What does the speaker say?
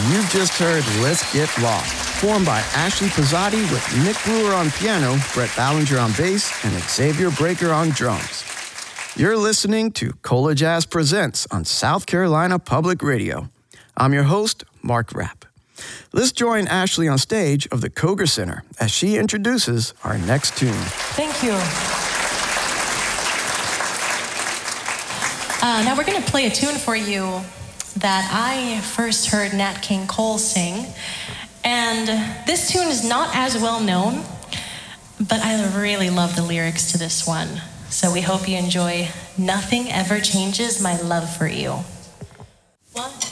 You've just heard Let's Get Lost, formed by Ashley Pizzati with Nick Brewer on piano, Brett Ballinger on bass, and Xavier Breaker on drums. You're listening to Cola Jazz Presents on South Carolina Public Radio. I'm your host, Mark Rapp. Let's join Ashley on stage of the Koger Center as she introduces our next tune. Thank you. Now we're going to play a tune for you that I first heard Nat King Cole sing. And this tune is not as well known, but I really love the lyrics to this one. So we hope you enjoy Nothing Ever Changes My Love for You. 1,